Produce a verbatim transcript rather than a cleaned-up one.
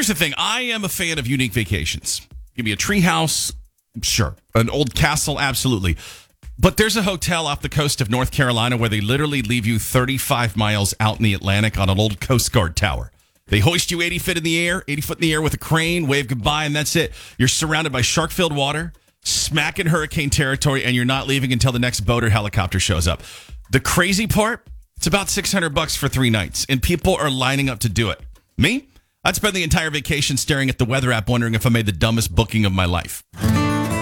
Here's the thing. I am a fan of unique vacations. Give me a tree house, sure. An old castle, absolutely. But there's a hotel off the coast of North Carolina where they literally leave you thirty-five miles out in the Atlantic on an old Coast Guard tower. They hoist you eighty foot in the air, eighty foot in the air with a crane, wave goodbye, and that's it. You're surrounded by shark-filled water, smack in hurricane territory, and you're not leaving until the next boat or helicopter shows up. The crazy part, it's about six hundred bucks for three nights, and people are lining up to do it. Me? I'd spend the entire vacation staring at the weather app wondering if I made the dumbest booking of my life.